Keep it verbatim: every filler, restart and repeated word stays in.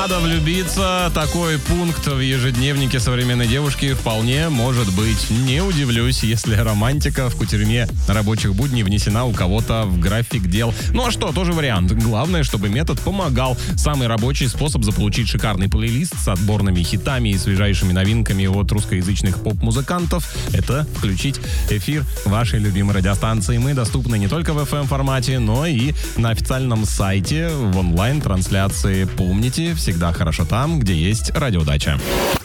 надо влюбиться. Такой пункт в ежедневнике современной девушки вполне может быть. Не удивлюсь, если романтика в кутерьме рабочих будней внесена у кого-то в график дел. Ну а что, тоже вариант. Главное, чтобы метод помогал. Самый рабочий способ заполучить шикарный плейлист с отборными хитами и свежайшими новинками от русскоязычных поп-музыкантов — это включить эфир вашей любимой радиостанции. Мы доступны не только в эф эм-формате, но и на официальном сайте в онлайн-трансляции. Помните, всегда хорошо там, где есть радиодача.